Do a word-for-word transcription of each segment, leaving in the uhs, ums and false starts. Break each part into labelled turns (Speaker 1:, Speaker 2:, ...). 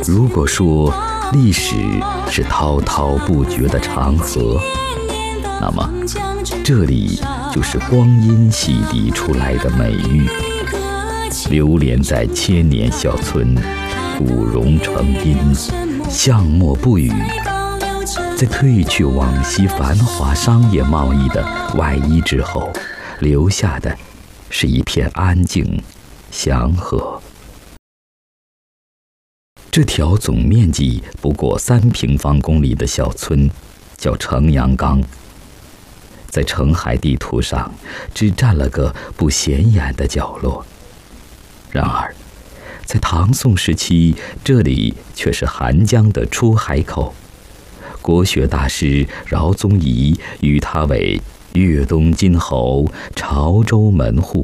Speaker 1: 如果说历史是滔滔不绝的长河，那么这里就是光阴洗涤出来的美玉，流连在千年小村，古榕成荫，巷陌不语，在褪去往昔繁华商业贸易的外衣之后，留下的是一片安静祥和。这条总面积不过三平方公里的小村叫城阳冈，在澄海地图上只占了个不显眼的角落。然而在唐宋时期，这里却是韩江的出海口，国学大师饶宗颐誉它为粤东金侯，潮州门户。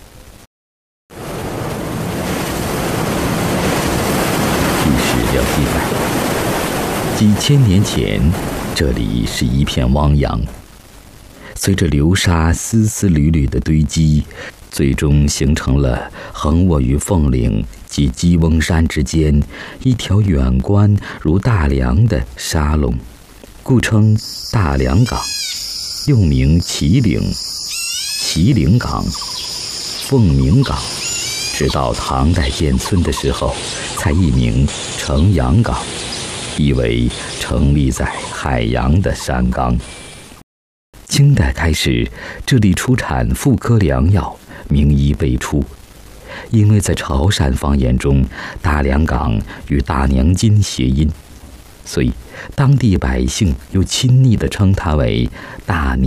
Speaker 1: 据史料记载，几千年前这里是一片汪洋，随着流沙丝丝缕缕的堆积，最终形成了横卧于凤岭及鸡翁山之间一条远观如大梁的沙垄，故称大梁港，又名祁岭、祁岭港、凤鸣港，直到唐代建村的时候才易名城阳港，意为成立在海洋的山冈。清代开始，这里出产妇科良药，名医辈出。因为在潮汕方言中，大梁港与大娘津谐音，所以当地百姓又亲昵地称它为大娘